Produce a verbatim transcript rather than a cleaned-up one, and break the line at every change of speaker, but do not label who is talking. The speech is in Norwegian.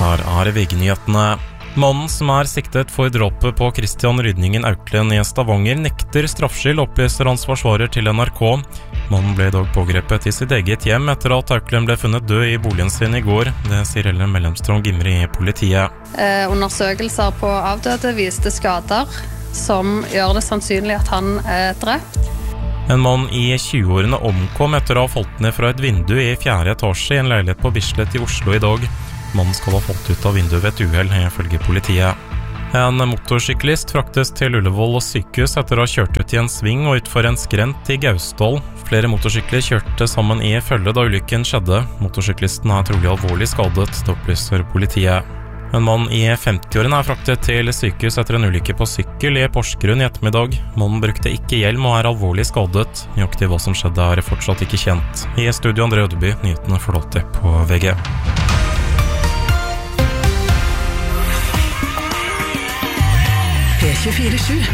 Her er V G-nyhetene. Mannen som er siktet for drapet på Christian Rydningen Auklen i Stavanger nekter straffskyld, opplyser hans forsvarer til N R K. Mannen ble i dag pågrepet i sitt eget hjem etter at Auklen ble funnet død i boligen sin i går. Det sier Ellen Mellemstrøm Gimre i politiet.
Eh, undersøkelser på avdøde viste skader som gjør det sannsynlig at han er drept.
En mann i tjueårene omkom etter å ha falt ned fra et vindu i fjerde etasje i en leilighet på Bislett i Oslo i dag. Mannen skal ha falt ut av vinduet ved et uhell, ifølge politiet. En motorsyklist fraktes til Ullevål og sykehus etter å ha kjørt ut i en sving og utfor en skrent i Gausdal. Flere motorsykler kjørte sammen i følge da ulykken skjedde. Motorsyklisten er trolig alvorlig skadet, det opplyser politiet. En mann i femtiårene er fraktet til sykehus etter en ulykke på sykkel i Porsgrunn i ettermiddag. Mannen brukte ikke hjelm og er alvorlig skadet. Nøyaktig hva som skjedde er fortsatt ikke kjent. I studio André Ødeby, nyhetene får alltid på V G.
P tjuefire sju